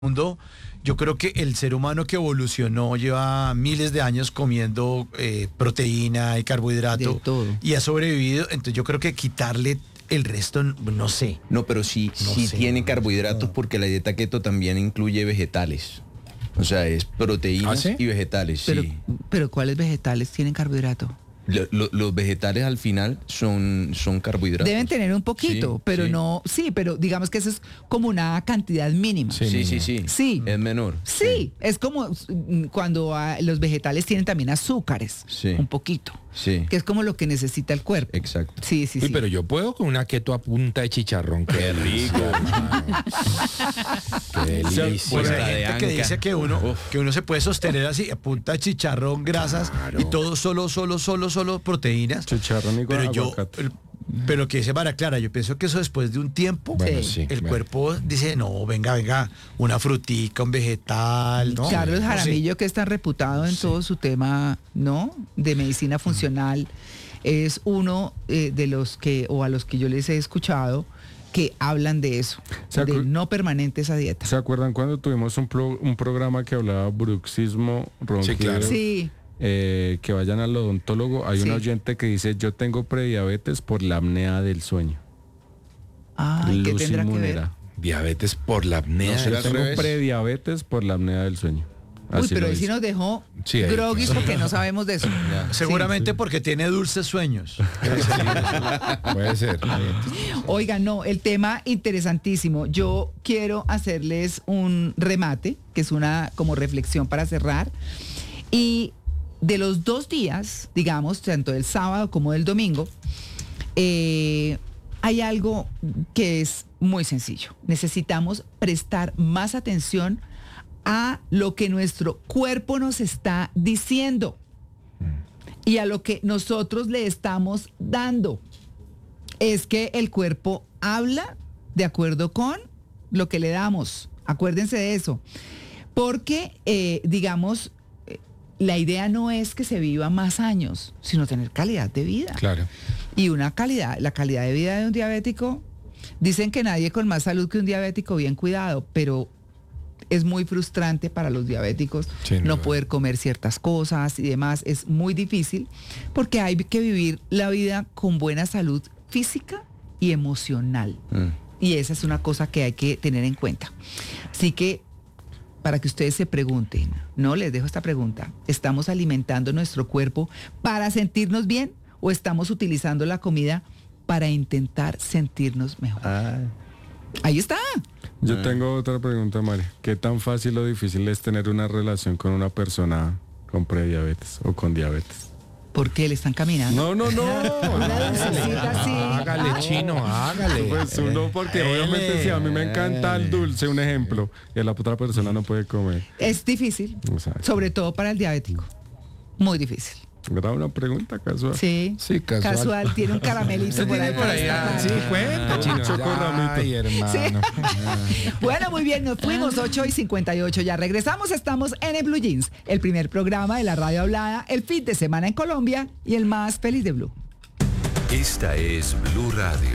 mundo, yo creo que el ser humano que evolucionó lleva miles de años comiendo proteína y carbohidrato De todo. y ha sobrevivido, entonces yo creo que quitarle el resto, no sé. No, pero sí sé. tiene carbohidratos porque la dieta keto también incluye vegetales. O sea, es proteínas ¿Ah, sí? y vegetales, Pero, sí. pero ¿cuáles vegetales tienen carbohidrato? Los vegetales al final son carbohidratos. Deben tener un poquito, Sí, pero sí. no, sí, pero digamos que eso es como una cantidad mínima. Sí. Sí. Sí. Es menor. Sí, es como cuando los vegetales tienen también azúcares, Sí. un poquito, Sí, que es como lo que necesita el cuerpo. exacto. Sí, sí, Uy, sí. pero yo puedo con una keto a punta de chicharrón. Qué rico, hermano. Qué delicia. Pues Puesta hay de gente que anca. dice que uno se puede sostener así, a punta de chicharrón, grasas y todo solo proteínas. Chicharrón y Pero aguacate. pero que dice Mara Clara, yo pienso que eso después de un tiempo, Bueno, Sí. sí. el bueno. cuerpo dice, no, venga, una frutica, un vegetal, ¿no? Carlos No sé. Jaramillo, que es tan reputado en todo su tema, ¿no? De medicina funcional, es uno de los que, o a los que yo les he escuchado, que hablan de eso, ¿Se de acu- no permanente esa dieta. ¿Se acuerdan cuando tuvimos un programa que hablaba bruxismo, ronquero? claro. Sí, Que vayan al odontólogo. Hay Sí. un oyente que dice, yo tengo prediabetes por la apnea del sueño. ay, ¿qué Lucy tendrá que ver? Munera. Diabetes por la apnea. No será Yo al tengo revés. prediabetes por la apnea del sueño. Uy, Así pero lo él sí dice. nos dejó Sí, ahí. groguis porque no sabemos de eso. Seguramente porque tiene dulces sueños. Puede ser. Oigan, no, el tema interesantísimo. Yo quiero hacerles un remate, que es una como reflexión para cerrar. Y de los 2 días, digamos, tanto del sábado como del domingo, hay algo que es muy sencillo. Necesitamos prestar más atención a lo que nuestro cuerpo nos está diciendo y a lo que nosotros le estamos dando. Es que el cuerpo habla de acuerdo con lo que le damos. Acuérdense de eso. Porque, digamos, la idea no es que se viva más años, sino tener calidad de vida. Claro. Y la calidad de vida de un diabético, dicen que nadie con más salud que un diabético bien cuidado, pero es muy frustrante para los diabéticos Sin no duda. poder comer ciertas cosas y demás. Es muy difícil porque hay que vivir la vida con buena salud física y emocional. Y esa es una cosa que hay que tener en cuenta. Así que, para que ustedes se pregunten, ¿no? Les dejo esta pregunta. ¿Estamos alimentando nuestro cuerpo para sentirnos bien o estamos utilizando la comida para intentar sentirnos mejor? Ahí está. Yo tengo otra pregunta, Mari. ¿Qué tan fácil o difícil es tener una relación con una persona con prediabetes o con diabetes? ¿Por qué le están caminando? No. Una dulcecita así. Hágale, chino, hágale. Pues uno, porque obviamente si a mí me encanta el dulce, un ejemplo, y la otra persona no puede comer. Es difícil, Exacto. sobre todo para el diabético. Muy difícil. Era una pregunta casual. Sí. Sí, casual. Tiene un caramelito por ahí. Por para allá. esta Sí, tarde. cuenta, chino. Chocorramito. Ay, hermano. Bueno, muy bien, nos fuimos 8:58. Ya regresamos, estamos en el Blue Jeans, el primer programa de la radio hablada, el fin de semana en Colombia y el más feliz de Blue. Esta es Blue Radio.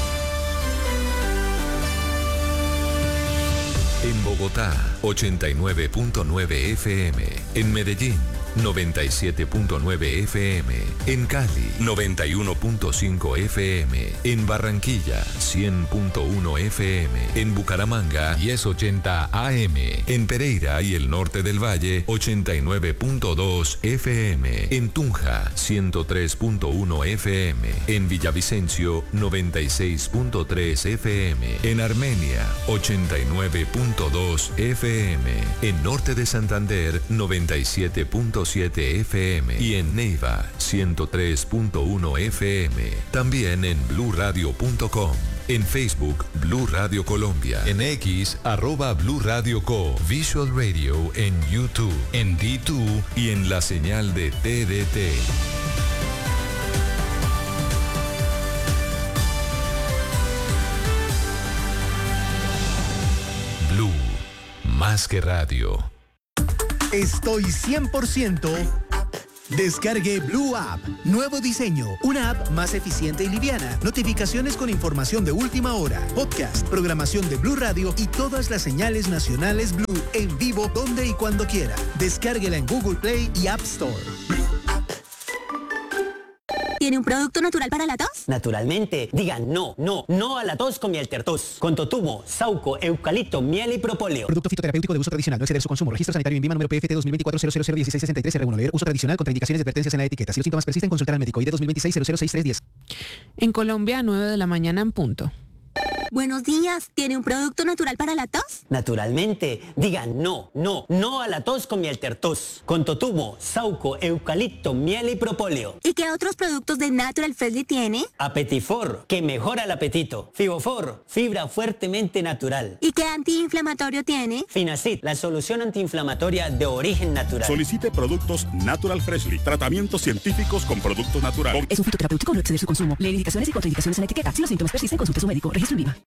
En Bogotá, 89.9 FM. En Medellín, 97.9 FM. En Cali, 91.5 FM. En Barranquilla, 100.1 FM. En Bucaramanga, 1080 AM. En Pereira y el norte del Valle, 89.2 FM. En Tunja, 103.1 FM. En Villavicencio, 96.3 FM. En Armenia, 89.2 FM. En norte de Santander, 97.7 FM. Y en Neiva, 103.1 FM. También en bluradio.com. En Facebook, Blue Radio Colombia. En X, @Blue Radio Co. Visual Radio en YouTube. En D2 y en la señal de TDT. Blue, más que radio. Estoy 100% Descargue Blue App. Nuevo diseño. Una app más eficiente y liviana. Notificaciones con información de última hora. Podcast, programación de Blue Radio y todas las señales nacionales Blue en vivo donde y cuando quiera. Descárguela en Google Play y App Store. ¿Tiene un producto natural para la tos? Naturalmente. Digan no a la tos con miel tertus. Con totumo, sauco, eucalipto, miel y propóleo. Producto fitoterapéutico de uso tradicional. No exceder su consumo. Registro sanitario INVIMA número PFT 2024-001663 R1. Leer uso tradicional. Contraindicaciones y advertencias en la etiqueta. Si los síntomas persisten, consultar al médico. ID 2026-006310. En Colombia, 9 de la mañana en punto. Buenos días. ¿Tiene un producto natural para la tos? Naturalmente. Digan no a la tos con miel tertus. Con totumo, sauco, eucalipto, miel y propóleo. ¿Y qué otros productos de Natural Freshly tiene? Apetifor, que mejora el apetito. Fibofor, fibra fuertemente natural. ¿Y qué antiinflamatorio tiene? Finacid, la solución antiinflamatoria de origen natural. Solicite productos Natural Freshly. Tratamientos científicos con productos naturales. Es un fitoterapéutico, no exceder su consumo. Leer indicaciones y contraindicaciones en la etiqueta. Si los síntomas persisten, consulte a su médico. Registro INVIMA.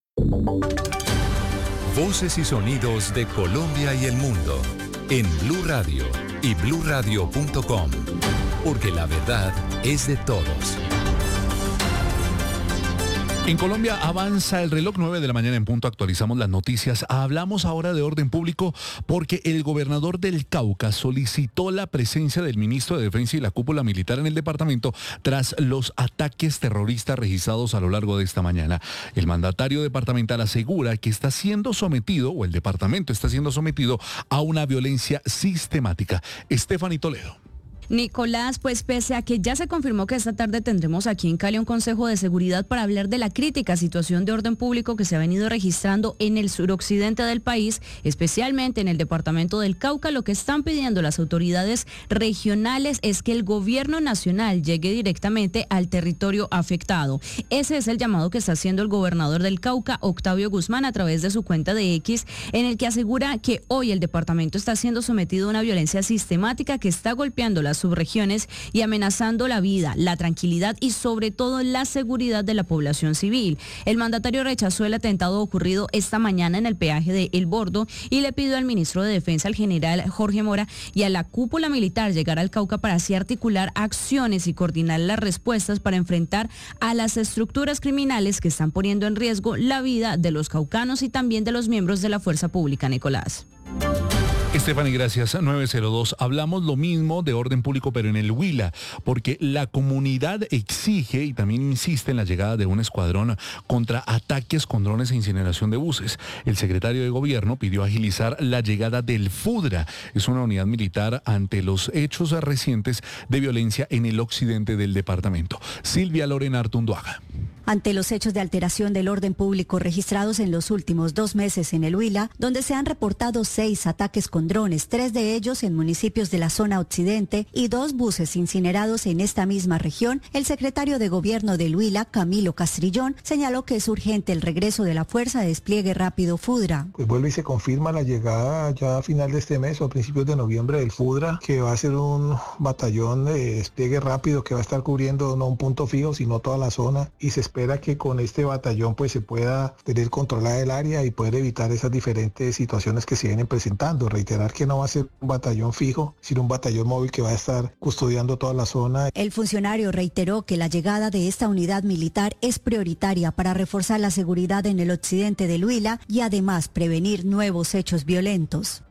Voces y sonidos de Colombia y el mundo en Blue Radio y bluradio.com, porque la verdad es de todos. En Colombia avanza el reloj, 9 de la mañana en punto, actualizamos las noticias. Hablamos ahora de orden público porque el gobernador del Cauca solicitó la presencia del ministro de Defensa y la cúpula militar en el departamento tras los ataques terroristas registrados a lo largo de esta mañana. El mandatario departamental asegura que está siendo sometido, o el departamento está siendo sometido, a una violencia sistemática. Stephanie Toledo. Nicolás, pues pese a que ya se confirmó que esta tarde tendremos aquí en Cali un consejo de seguridad para hablar de la crítica situación de orden público que se ha venido registrando en el suroccidente del país, especialmente en el departamento del Cauca, lo que están pidiendo las autoridades regionales es que el gobierno nacional llegue directamente al territorio afectado. Ese es el llamado que está haciendo el gobernador del Cauca, Octavio Guzmán, a través de su cuenta de X, en el que asegura que hoy el departamento está siendo sometido a una violencia sistemática que está golpeando las subregiones y amenazando la vida, la tranquilidad y sobre todo la seguridad de la población civil. El mandatario rechazó el atentado ocurrido esta mañana en el peaje de El Bordo y le pidió al ministro de Defensa, al general Jorge Mora, y a la cúpula militar llegar al Cauca para así articular acciones y coordinar las respuestas para enfrentar a las estructuras criminales que están poniendo en riesgo la vida de los caucanos y también de los miembros de la fuerza pública. Nicolás. Stephanie, gracias. 902. Hablamos lo mismo de orden público, pero en el Huila, porque la comunidad exige y también insiste en la llegada de un escuadrón contra ataques con drones e incineración de buses. El secretario de Gobierno pidió agilizar la llegada del FUDRA. Es una unidad militar ante los hechos recientes de violencia en el occidente del departamento. Silvia Lorena Artunduaga. Ante los hechos de alteración del orden público registrados en los últimos 2 meses en el Huila, donde se han reportado 6 ataques con drones, 3 de ellos en municipios de la zona occidente y 2 buses incinerados en esta misma región, el secretario de Gobierno del Huila, Camilo Castrillón, señaló que es urgente el regreso de la Fuerza de Despliegue Rápido FUDRA. Pues vuelve y se confirma la llegada ya a final de este mes o a principios de noviembre del FUDRA, que va a ser un batallón de despliegue rápido que va a estar cubriendo no un punto fijo, sino toda la zona, y se espera que con este batallón pues se pueda tener controlada el área y poder evitar esas diferentes situaciones que se vienen presentando. Reiterar que no va a ser un batallón fijo, sino un batallón móvil que va a estar custodiando toda la zona. El funcionario reiteró que la llegada de esta unidad militar es prioritaria para reforzar la seguridad en el occidente del Huila y además prevenir nuevos hechos violentos.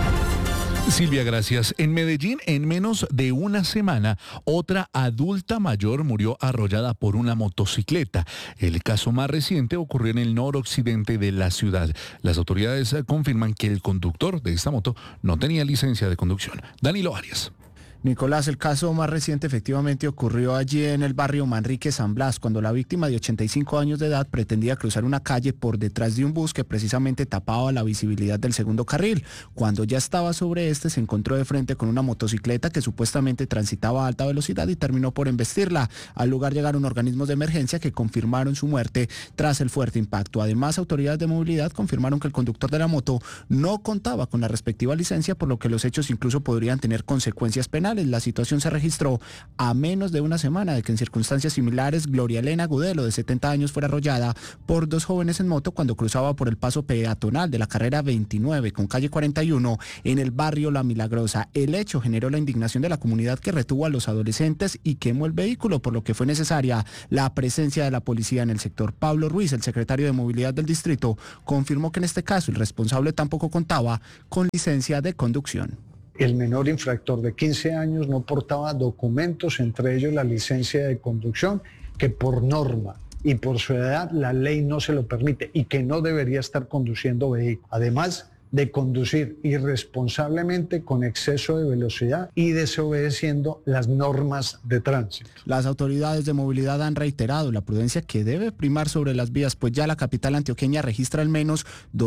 Silvia, gracias. En Medellín, en menos de una semana, otra adulta mayor murió arrollada por una motocicleta. El caso más reciente ocurrió en el noroccidente de la ciudad. Las autoridades confirman que el conductor de esta moto no tenía licencia de conducción. Danilo Arias. Nicolás, el caso más reciente efectivamente ocurrió allí en el barrio Manrique San Blas, cuando la víctima de 85 años de edad pretendía cruzar una calle por detrás de un bus que precisamente tapaba la visibilidad del segundo carril. Cuando ya estaba sobre este, se encontró de frente con una motocicleta que supuestamente transitaba a alta velocidad y terminó por embestirla. Al lugar llegaron organismos de emergencia que confirmaron su muerte tras el fuerte impacto. Además, autoridades de movilidad confirmaron que el conductor de la moto no contaba con la respectiva licencia, por lo que los hechos incluso podrían tener consecuencias penales. penales. La situación se registró a menos de una semana de que en circunstancias similares Gloria Elena Gudelo, de 70 años, fuera arrollada por dos jóvenes en moto cuando cruzaba por el paso peatonal de la carrera 29 con calle 41 en el barrio La Milagrosa. El hecho generó la indignación de la comunidad, que retuvo a los adolescentes y quemó el vehículo, por lo que fue necesaria la presencia de la policía en el sector. Pablo Ruiz, el secretario de Movilidad del distrito, confirmó que en este caso el responsable tampoco contaba con licencia de conducción. El menor infractor de 15 años no portaba documentos, entre ellos la licencia de conducción, que por norma y por su edad la ley no se lo permite y que no debería estar conduciendo vehículos. Además de conducir irresponsablemente con exceso de velocidad y desobedeciendo las normas de tránsito. Las autoridades de movilidad han reiterado la prudencia que debe primar sobre las vías, pues ya la capital antioqueña registra al menos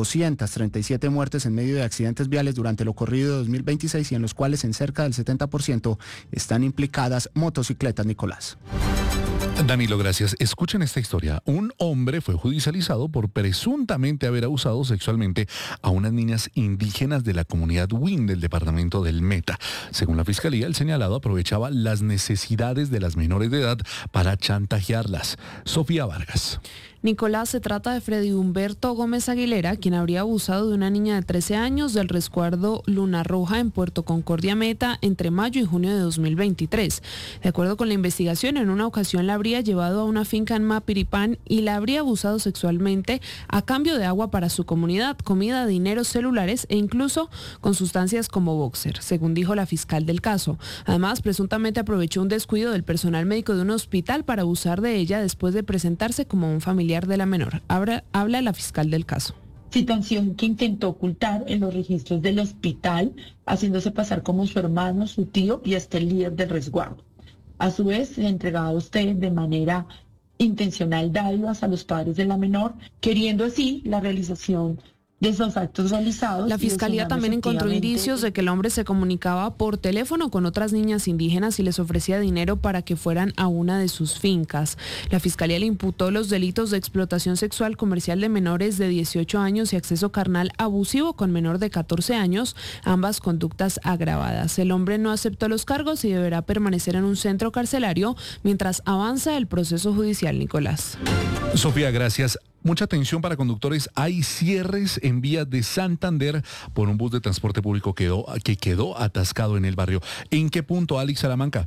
237 muertes en medio de accidentes viales durante lo corrido de 2026, y en los cuales en cerca del 70% están implicadas motocicletas. Nicolás. Danilo, gracias. Escuchen esta historia. Un hombre fue judicializado por presuntamente haber abusado sexualmente a unas niñas indígenas de la comunidad Win del departamento del Meta. Según la fiscalía, el señalado aprovechaba las necesidades de las menores de edad para chantajearlas. Sofía Vargas. Nicolás, se trata de Freddy Humberto Gómez Aguilera, quien habría abusado de una niña de 13 años del resguardo Luna Roja en Puerto Concordia Meta entre mayo y junio de 2023. De acuerdo con la investigación, en una ocasión la habría llevado a una finca en Mapiripán y la habría abusado sexualmente a cambio de agua para su comunidad, comida, dinero, celulares e incluso con sustancias como Boxer, según dijo la fiscal del caso. Además, presuntamente aprovechó un descuido del personal médico de un hospital para abusar de ella después de presentarse como un familiar de la menor. Habla la fiscal del caso. Situación que intentó ocultar en los registros del hospital, haciéndose pasar como su hermano, su tío y hasta el líder del resguardo. A su vez, le entregaba a usted de manera intencional dádivas a los padres de la menor, queriendo así la realización de esos actos realizados. La fiscalía también encontró indicios de que el hombre se comunicaba por teléfono con otras niñas indígenas y les ofrecía dinero para que fueran a una de sus fincas. La fiscalía le imputó los delitos de explotación sexual comercial de menores de 18 años y acceso carnal abusivo con menor de 14 años, ambas conductas agravadas. El hombre no aceptó los cargos y deberá permanecer en un centro carcelario mientras avanza el proceso judicial. Nicolás. Sofía, gracias. Mucha atención para conductores. Hay cierres en vías de Santander por un bus de transporte público que quedó atascado en el barrio. ¿En qué punto, Alex Salamanca?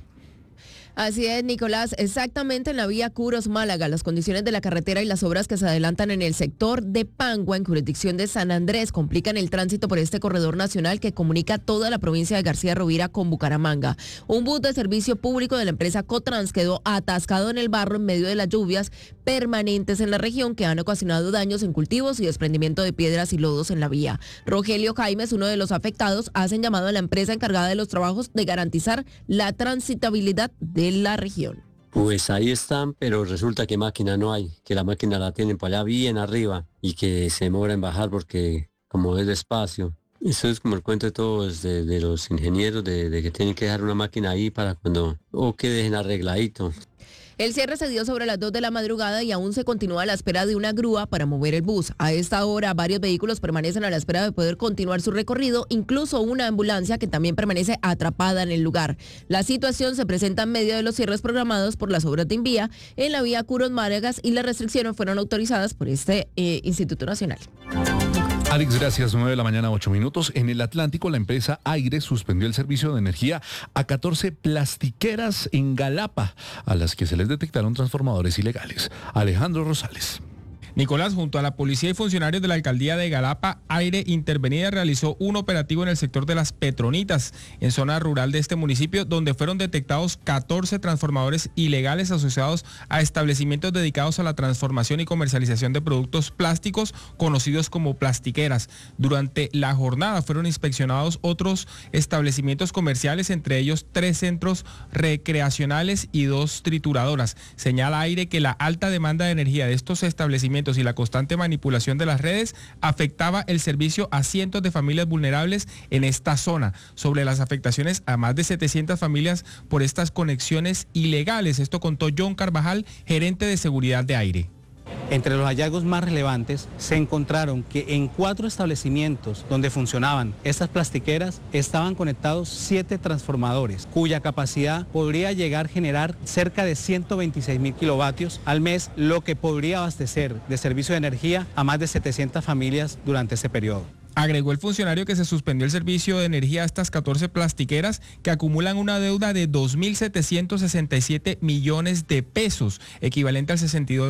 Así es, Nicolás, exactamente en la vía Curos-Málaga. Las condiciones de la carretera y las obras que se adelantan en el sector de Pangua, en jurisdicción de San Andrés, complican el tránsito por este corredor nacional que comunica toda la provincia de García Rovira con Bucaramanga. Un bus de servicio público de la empresa Cotrans quedó atascado en el barro en medio de las lluvias permanentes en la región que han ocasionado daños en cultivos y desprendimiento de piedras y lodos en la vía. Rogelio Jaimes, uno de los afectados, hacen llamado a la empresa encargada de los trabajos de garantizar la transitabilidad de la región. Pues ahí están, pero resulta que máquina no hay, que la máquina la tienen para allá bien arriba y que se demora en bajar porque como es despacio. Eso es como el cuento de todos, de los ingenieros, de que tienen que dejar una máquina ahí para cuando, o que dejen arregladito. El cierre se dio sobre las 2 de la madrugada y aún se continúa a la espera de una grúa para mover el bus. A esta hora, varios vehículos permanecen a la espera de poder continuar su recorrido, incluso una ambulancia que también permanece atrapada en el lugar. La situación se presenta en medio de los cierres programados por las obras de Invía en la vía Curos-Málaga y las restricciones fueron autorizadas por este Instituto Nacional. Alex, gracias. 9 de la mañana, 8 minutos. En el Atlántico, la empresa Aire suspendió el servicio de energía a 14 plastiqueras en Galapa, a las que se les detectaron transformadores ilegales. Alejandro Rosales. Nicolás, junto a la policía y funcionarios de la alcaldía de Galapa, Aire Intervenida realizó un operativo en el sector de Las Petronitas, en zona rural de este municipio, donde fueron detectados 14 transformadores ilegales asociados a establecimientos dedicados a la transformación y comercialización de productos plásticos conocidos como plastiqueras. Durante la jornada fueron inspeccionados otros establecimientos comerciales, entre ellos 3 centros recreacionales y 2 trituradoras. Señala Aire que la alta demanda de energía de estos establecimientos y la constante manipulación de las redes afectaba el servicio a cientos de familias vulnerables en esta zona. Sobre las afectaciones a más de 700 familias por estas conexiones ilegales, esto contó John Carvajal, gerente de seguridad de Aire. Entre los hallazgos más relevantes se encontraron que en 4 establecimientos donde funcionaban estas plastiqueras estaban conectados 7 transformadores, cuya capacidad podría llegar a generar cerca de 126.000 kilovatios al mes, lo que podría abastecer de servicio de energía a más de 700 familias durante ese periodo. Agregó el funcionario que se suspendió el servicio de energía a estas 14 plastiqueras que acumulan una deuda de 2.767 millones de pesos, equivalente al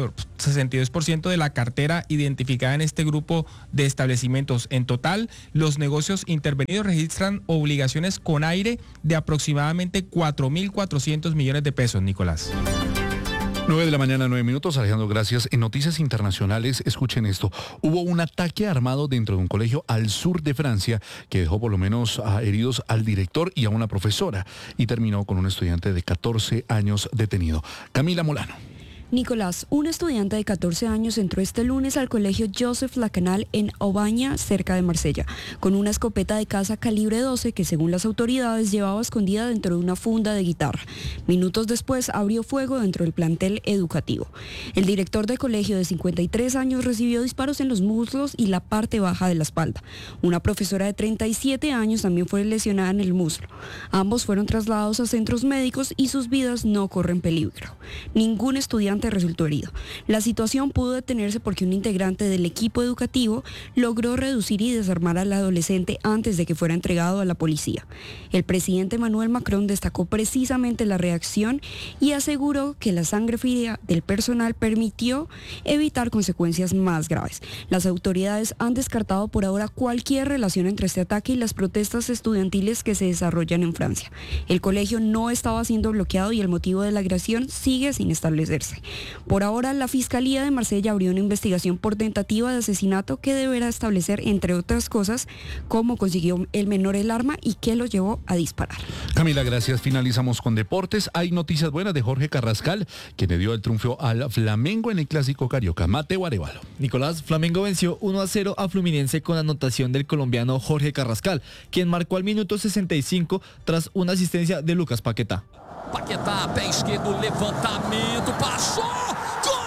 62% de la cartera identificada en este grupo de establecimientos. En total, los negocios intervenidos registran obligaciones con aire de aproximadamente 4.400 millones de pesos, Nicolás. 9 de la mañana, 9 minutos. Alejandro, gracias. En noticias internacionales, escuchen esto. Hubo un ataque armado dentro de un colegio al sur de Francia que dejó por lo menos heridos al director y a una profesora y terminó con un estudiante de 14 años detenido. Camila Molano. Nicolás, un estudiante de 14 años entró este lunes al colegio Joseph Lacanal en Aubagne, cerca de Marsella, con una escopeta de caza calibre 12 que según las autoridades llevaba escondida dentro de una funda de guitarra. Minutos después abrió fuego dentro del plantel educativo. El director del colegio de 53 años recibió disparos en los muslos y la parte baja de la espalda. Una profesora de 37 años también fue lesionada en el muslo. Ambos fueron trasladados a centros médicos y sus vidas no corren peligro. Ningún estudiante resultó herido. La situación pudo detenerse porque un integrante del equipo educativo logró reducir y desarmar al adolescente antes de que fuera entregado a la policía. El presidente Emmanuel Macron destacó precisamente la reacción y aseguró que la sangre fría del personal permitió evitar consecuencias más graves. Las autoridades han descartado por ahora cualquier relación entre este ataque y las protestas estudiantiles que se desarrollan en Francia. El colegio no estaba siendo bloqueado y el motivo de la agresión sigue sin establecerse. Por ahora, la Fiscalía de Marsella abrió una investigación por tentativa de asesinato que deberá establecer, entre otras cosas, cómo consiguió el menor el arma y qué lo llevó a disparar. Camila, gracias. Finalizamos con deportes. Hay noticias buenas de Jorge Carrascal, quien le dio el triunfo al Flamengo en el Clásico Carioca. Mateo Arevalo. Nicolás, Flamengo venció 1-0 a Fluminense con anotación del colombiano Jorge Carrascal, quien marcó al minuto 65 tras una asistencia de Lucas Paquetá. Paquetá, pé esquerdo, levantamento, passou! Gol!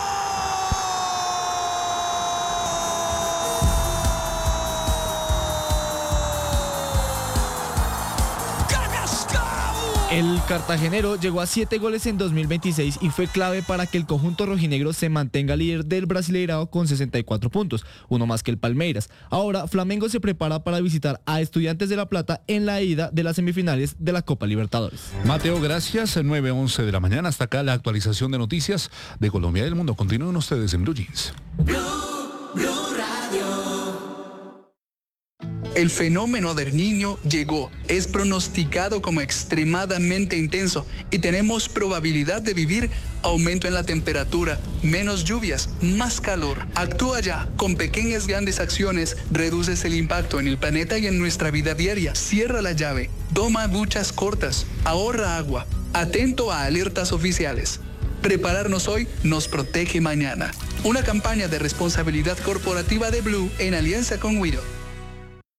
El cartagenero llegó a 7 goles en 2026 y fue clave para que el conjunto rojinegro se mantenga líder del Brasileirao con 64 puntos, uno más que el Palmeiras. Ahora, Flamengo se prepara para visitar a Estudiantes de La Plata en la ida de las semifinales de la Copa Libertadores. Mateo, gracias. 9:11 de la mañana. Hasta acá la actualización de noticias de Colombia y del mundo. Continúen ustedes en Blue Jeans. Blue Radio. El fenómeno del Niño llegó, es pronosticado como extremadamente intenso y tenemos probabilidad de vivir aumento en la temperatura, menos lluvias, más calor. Actúa ya, con pequeñas grandes acciones reduces el impacto en el planeta y en nuestra vida diaria. Cierra la llave, toma duchas cortas, ahorra agua, atento a alertas oficiales. Prepararnos hoy nos protege mañana. Una campaña de responsabilidad corporativa de Blue en alianza con Wido.